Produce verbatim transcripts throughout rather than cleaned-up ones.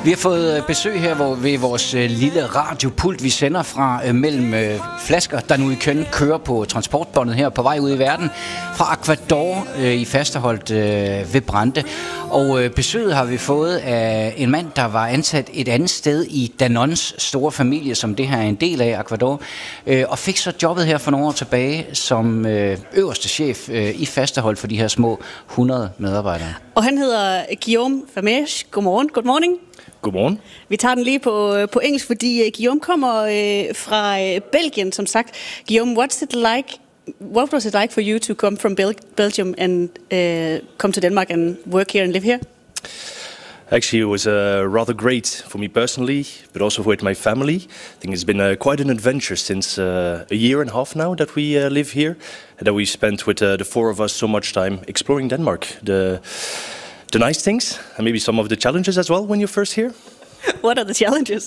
Vi har fået besøg her hvor ved vores lille radiopult, vi sender fra mellem flasker, der nu i Køn kører på transportbåndet her på vej ud i verden, fra Aquador i Fasterholt ved Brande. Og besøget har vi fået af en mand, der var ansat et andet sted i Danons store familie, som det her er en del af, Aquador, og fik så jobbet her for nogle år tilbage som øverste chef i Fasterholt for de her små hundrede medarbejdere. Og han hedder Guillaume Vermeersch. Godmorgen. Good morning. Godmorgen. Vi tager den lige på, på engelsk, fordi Guillaume kommer øh, fra øh, Belgien, som sagt. Guillaume, what's it like? What was it like for you to come from Bel- Belgium and uh, come to Denmark and work here and live here? Actually, it was uh, rather great for me personally, but also with my family. I think it's been uh, quite an adventure since uh, a year and a half now that we uh, live here, and that we spent with uh, the four of us so much time exploring Denmark. The the nice things, and maybe some of the challenges as well when you're first here. What are the challenges?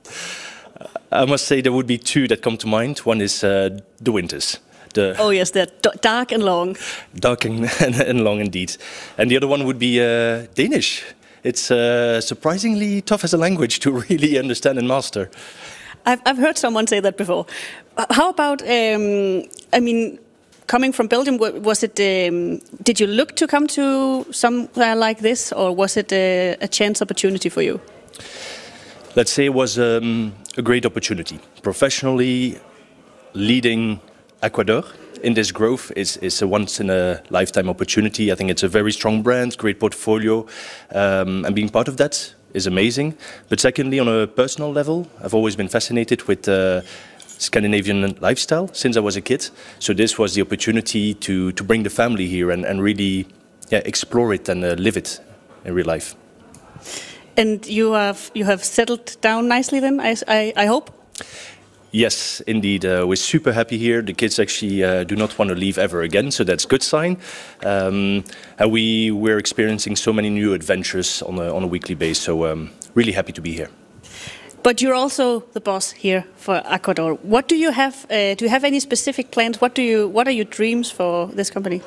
I must say there would be two that come to mind. One is uh, the winters. The oh yes, they're d- dark and long. Dark and, and long indeed. And the other one would be uh, Danish. It's uh, surprisingly tough as a language to really understand and master. I've I've heard someone say that before. How about? Um, I mean, coming from Belgium, was it? Um, did you look to come to somewhere like this, or was it a, a chance opportunity for you? Let's say it was um, a great opportunity. Professionally, leading Aquador in this growth is, is a once-in-a-lifetime opportunity. I think it's a very strong brand, great portfolio, um, and being part of that is amazing. But secondly, on a personal level, I've always been fascinated with uh, Scandinavian lifestyle since I was a kid. So this was the opportunity to, to bring the family here and, and really yeah, explore it and uh, live it in real life. And you have you have settled down nicely then, I, I, I hope? Yes, indeed. Uh, we're super happy here. The kids actually uh, do not want to leave ever again, so that's a good sign. Um, and we, we're experiencing so many new adventures on a, on a weekly basis, so um, really happy to be here. But you're also the boss here for Aquador. What do you have? Uh, do you have any specific plans? What do you? What are your dreams for this company?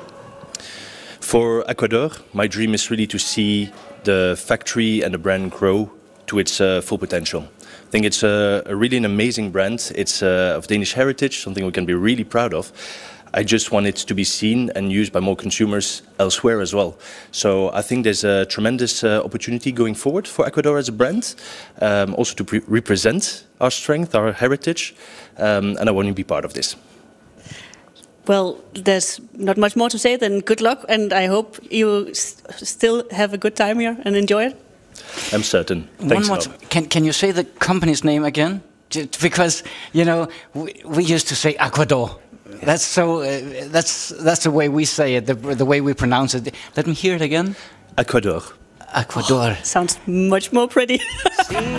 For Aquador, my dream is really to see the factory and the brand grow to its uh, full potential. I think it's a, a really an amazing brand. It's uh, of Danish heritage, something we can be really proud of. I just want it to be seen and used by more consumers elsewhere as well. So I think there's a tremendous uh, opportunity going forward for Aquador as a brand, um, also to pre- represent our strength, our heritage, um, and I want to be part of this. Well, there's not much more to say than good luck, and I hope you s- still have a good time here and enjoy it. I'm certain. Thanks One more t- can can you say the company's name again? Just because you know we, we used to say Aquador. That's so. Uh, that's that's the way we say it. The, the way we pronounce it. Let me hear it again. Aquador. Aquador. Oh, sounds much more pretty.